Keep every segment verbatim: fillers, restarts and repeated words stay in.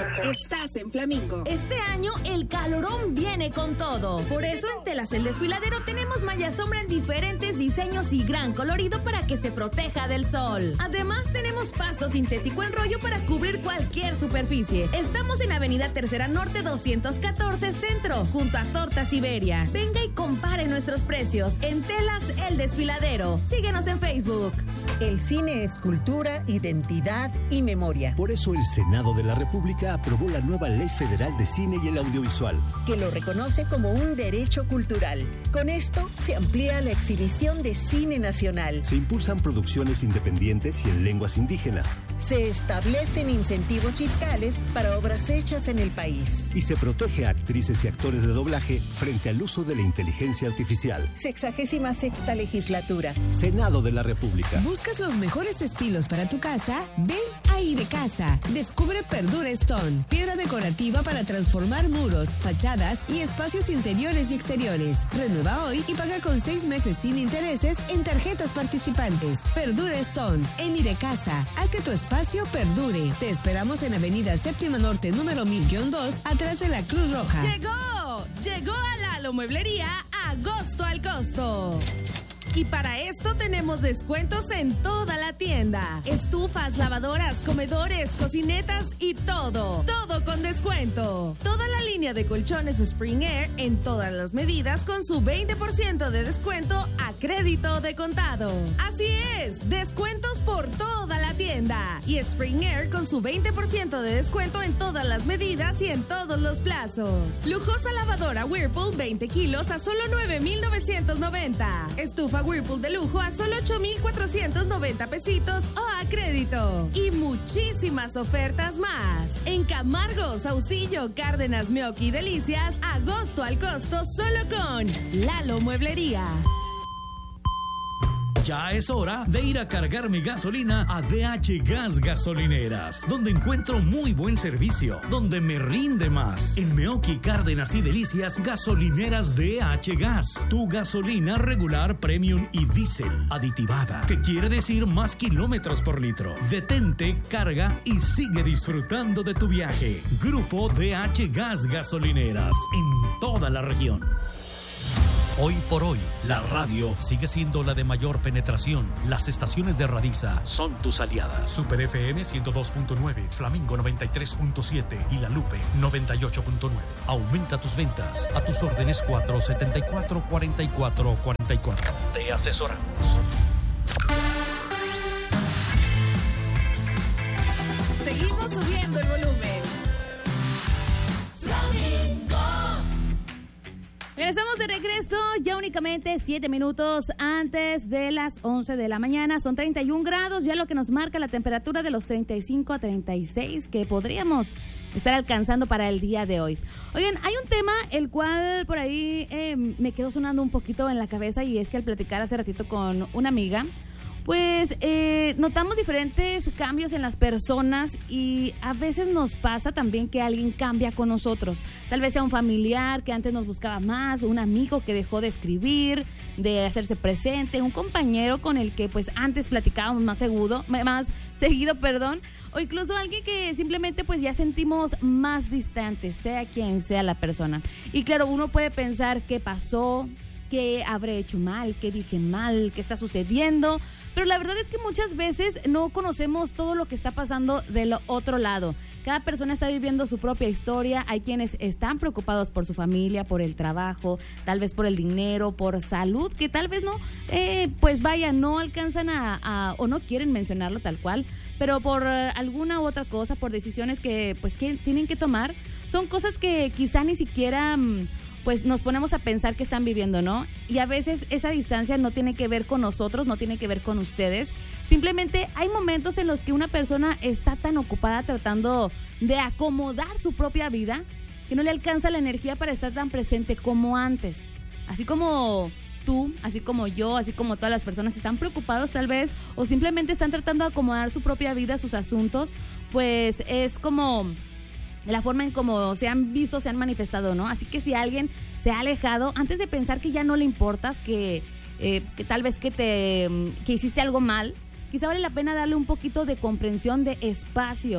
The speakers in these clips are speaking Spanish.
Estás en Flamingo. Este año el calorón viene con todo. Por eso en Telacel Desfiladero tenemos malla sombra en diferentes diseños y gran colorido para que se proteja del sol. Además tenemos pasto sintético en rollo para cubrir cualquier superficie. Estamos en Avenida Tercera Norte doscientos catorce Centro, junto a Torta Siberia. Venga y compare nuestros precios en Telas El Desfiladero. Síguenos en Facebook. El cine es cultura, identidad y memoria. Por eso el Senado de la República aprobó la nueva Ley Federal de Cine y el Audiovisual, que lo reconoce como un derecho cultural. Con esto se amplía la exhibición de cine nacional. Se impulsan producciones independientes y en lenguas indígenas. Se establecen incentivos fiscales para obras hechas en el país. Y se protege a actrices y actores de doblaje frente al uso de la inteligencia artificial. Sexagésima sexta legislatura. Senado de la República. ¿Buscas los mejores estilos para tu casa? Ven a Idecasa. Descubre Perdura Stone, piedra decorativa para transformar muros, fachadas y espacios interiores y exteriores. Renueva hoy y paga con seis meses sin intereses en tarjetas participantes. Perdura Stone, en Idecasa. Haz que tu espacio perdure. Te esperamos en Avenida Séptima Norte, número mil dos, atrás de la Cruz Roja. ¡Llegó! Llegó a Lalo Mueblería Agosto al Costo. Y para esto tenemos descuentos en toda la tienda. Estufas, lavadoras, comedores, cocinetas y todo. Todo con descuento. Toda la línea de colchones Spring Air en todas las medidas con su veinte por ciento de descuento a crédito de contado. Así es, descuentos por toda la tienda. Y Spring Air con su veinte por ciento de descuento en todas las medidas y en todos los plazos. Lujosa lavadora Whirlpool veinte kilos a solo nueve mil novecientos noventa. Estufa Whirlpool de lujo a solo ocho mil cuatrocientos noventa pesitos o a crédito. Y muchísimas ofertas más. En Camargo, Saucillo, Cárdenas, Meoqui y Delicias, agosto al costo solo con Lalo Mueblería. Ya es hora de ir a cargar mi gasolina a D H Gas Gasolineras, donde encuentro muy buen servicio, donde me rinde más. En Meoqui, Cárdenas y Delicias, gasolineras D H Gas. Tu gasolina regular, premium y diésel aditivada, que quiere decir más kilómetros por litro. Detente, carga y sigue disfrutando de tu viaje. Grupo D H Gas Gasolineras, en toda la región. Hoy por hoy, la radio sigue siendo la de mayor penetración. Las estaciones de Radiza son tus aliadas. Super F M ciento dos punto nueve, Flamingo noventa y tres punto siete y La Lupe noventa y ocho punto nueve. Aumenta tus ventas. A tus órdenes cuatro setenta y cuatro, cuarenta y cuatro cuarenta y cuatro. Te asesoramos. Seguimos subiendo el volumen. Regresamos de regreso, ya únicamente siete minutos antes de las once de la mañana. Son treinta y un grados, ya lo que nos marca la temperatura de los treinta y cinco a treinta y seis que podríamos estar alcanzando para el día de hoy. Oigan, hay un tema el cual por ahí eh, me quedó sonando un poquito en la cabeza, y es que al platicar hace ratito con una amiga, pues eh, notamos diferentes cambios en las personas, y a veces nos pasa también que alguien cambia con nosotros. Tal vez sea un familiar que antes nos buscaba más, un amigo que dejó de escribir, de hacerse presente, un compañero con el que pues antes platicábamos más seguido, más seguido, perdón, o incluso alguien que simplemente pues ya sentimos más distantes, sea quien sea la persona. Y claro, uno puede pensar qué pasó, qué habré hecho mal, qué dije mal, qué está sucediendo. Pero la verdad es que muchas veces no conocemos todo lo que está pasando del otro lado. Cada persona está viviendo su propia historia. Hay quienes están preocupados por su familia, por el trabajo, tal vez por el dinero, por salud, que tal vez no, eh, pues vaya, no alcanzan a, a, o no quieren mencionarlo tal cual, pero por uh, alguna u otra cosa, por decisiones que pues que tienen que tomar, son cosas que quizá ni siquiera um, pues nos ponemos a pensar que están viviendo, ¿no? Y a veces esa distancia no tiene que ver con nosotros, no tiene que ver con ustedes. Simplemente hay momentos en los que una persona está tan ocupada tratando de acomodar su propia vida que no le alcanza la energía para estar tan presente como antes. Así como tú, así como yo, así como todas las personas están preocupados tal vez, o simplemente están tratando de acomodar su propia vida, sus asuntos, pues es como la forma en cómo se han visto, se han manifestado, ¿no? Así que si alguien se ha alejado, antes de pensar que ya no le importas, que, eh, que tal vez que te que hiciste algo mal, quizá vale la pena darle un poquito de comprensión, de espacio,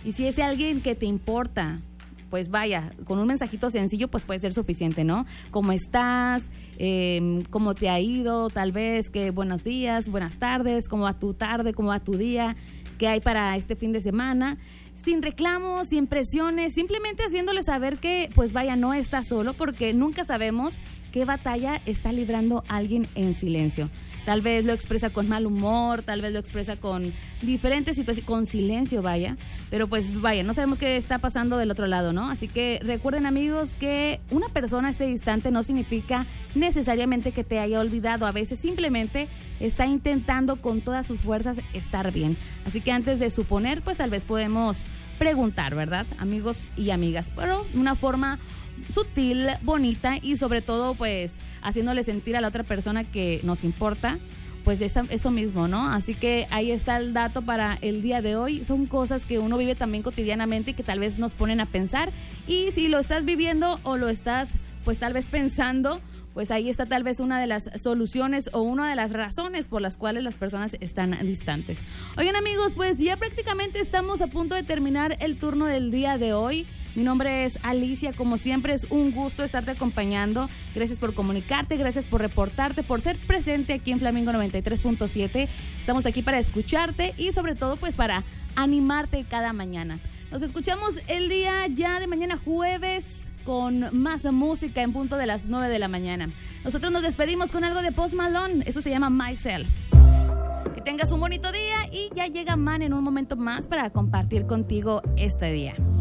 Y si es alguien que te importa, pues vaya, con un mensajito sencillo pues puede ser suficiente, ¿no? ¿Cómo estás? Eh, ¿Cómo te ha ido? Tal vez que buenos días, buenas tardes, ¿cómo va tu tarde? ¿Cómo va tu día? ¿Qué hay para este fin de semana? Sin reclamos, sin presiones, simplemente haciéndole saber que pues vaya, no está solo, porque nunca sabemos qué batalla está librando alguien en silencio. Tal vez lo expresa con mal humor, tal vez lo expresa con diferentes situaciones, con silencio, vaya. Pero pues vaya, no sabemos qué está pasando del otro lado, ¿no? Así que recuerden, amigos, que una persona esté distante no significa necesariamente que te haya olvidado. A veces simplemente está intentando con todas sus fuerzas estar bien. Así que antes de suponer, pues tal vez podemos preguntar, ¿verdad? Amigos y amigas, pero de una forma sutil, bonita y sobre todo pues haciéndole sentir a la otra persona que nos importa, pues eso, eso mismo, ¿no? Así que ahí está el dato para el día de hoy. Son cosas que uno vive también cotidianamente y que tal vez nos ponen a pensar, y si lo estás viviendo o lo estás pues tal vez pensando, pues ahí está tal vez una de las soluciones o una de las razones por las cuales las personas están distantes. Oigan, amigos, pues ya prácticamente estamos a punto de terminar el turno del día de hoy. Mi nombre es Alicia, como siempre es un gusto estarte acompañando. Gracias por comunicarte, gracias por reportarte, por ser presente aquí en Flamingo noventa y tres punto siete. Estamos aquí para escucharte y sobre todo pues para animarte cada mañana. Nos escuchamos el día ya de mañana jueves con más música en punto de las nueve de la mañana. Nosotros nos despedimos con algo de Post Malone, eso se llama Myself. Que tengas un bonito día y ya llega Man en un momento más para compartir contigo este día.